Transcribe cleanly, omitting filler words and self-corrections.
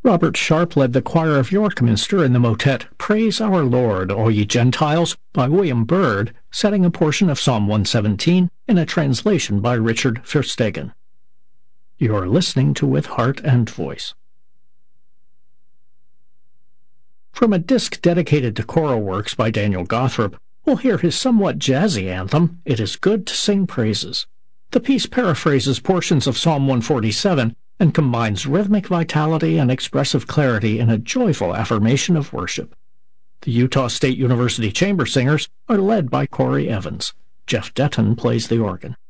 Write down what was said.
Robert Sharp led the choir of York Minster in the motet Praise Our Lord, O Ye Gentiles, by William Byrd, setting a portion of Psalm 117 in a translation by Richard Verstegen. You're listening to With Heart and Voice. From a disc dedicated to choral works by Daniel Gothrop, we'll hear his somewhat jazzy anthem, It Is Good to Sing Praises. The piece paraphrases portions of Psalm 147 and combines rhythmic vitality and expressive clarity in a joyful affirmation of worship. The Utah State University Chamber Singers are led by Corey Evans. Jeff Detton plays the organ.